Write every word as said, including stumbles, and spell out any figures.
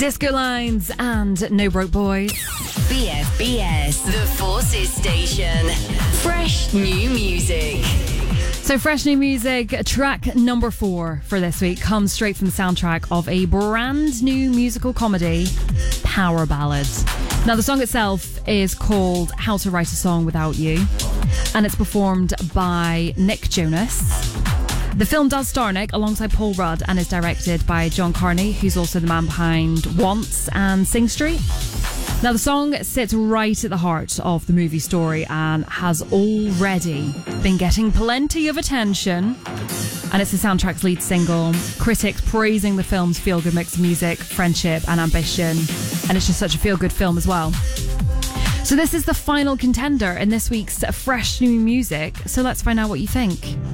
Disco Lines and No Broke Boys. B F B S, the Forces Station. Fresh new music. So fresh new music, track number four for this week comes straight from the soundtrack of a brand new musical comedy, Power Ballads. Now the song itself is called How to Write a Song Without You, and it's performed by Nick Jonas. The film does star Nick alongside Paul Rudd and is directed by John Carney, who's also the man behind Once and Sing Street. Now the song sits right at the heart of the movie story and has already been getting plenty of attention. And it's the soundtrack's lead single, critics praising the film's feel-good mix of music, friendship and ambition. And it's just such a feel-good film as well. So this is the final contender in this week's fresh new music. So let's find out what you think.